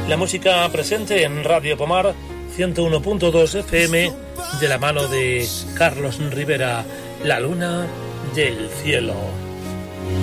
La música presente en Radio Pomar 101.2 FM de la mano de Carlos Rivera, La luna del cielo.